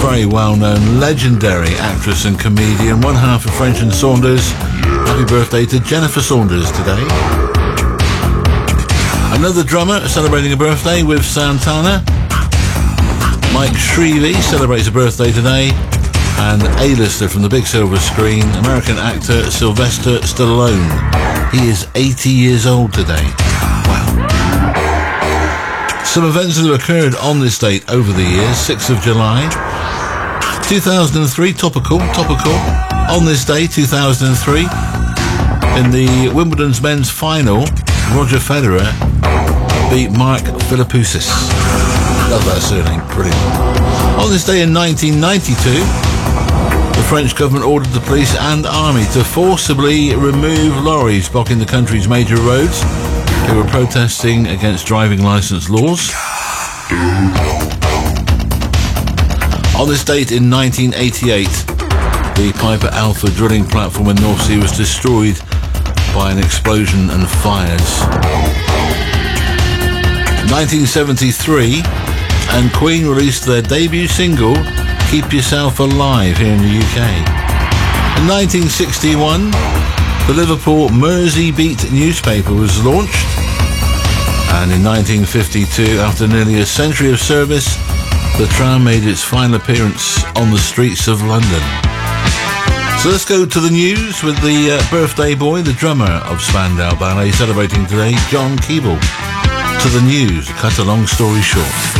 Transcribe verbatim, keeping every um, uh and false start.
very well-known, legendary actress and comedian, one half of French and Saunders. Happy birthday to Jennifer Saunders today. Another drummer celebrating a birthday with Santana. Mike Shrevey celebrates a birthday today. And A-lister from the big silver screen, American actor Sylvester Stallone. He is eighty years old today. Wow. Some events that have occurred on this date over the years. sixth of July, two thousand three, topical, topical. On this day, two thousand three, in the Wimbledon's men's final, Roger Federer beat Mark Philippoussis. Love that surname, brilliant. On this day in nineteen ninety-two, the French government ordered the police and army to forcibly remove lorries blocking the country's major roads who were protesting against driving licence laws. On this date in nineteen eighty-eight, the Piper Alpha drilling platform in North Sea was destroyed by an explosion and fires. nineteen seventy-three, and Queen released their debut single, Keep Yourself Alive, here in the U K. In nineteen sixty-one, the Liverpool Mersey Beat newspaper was launched. And in nineteen fifty-two, after nearly a century of service, the tram made its final appearance on the streets of London. So let's go to the news with the uh, birthday boy, the drummer of Spandau Ballet, celebrating today, John Keeble. To the news, cut a long story short.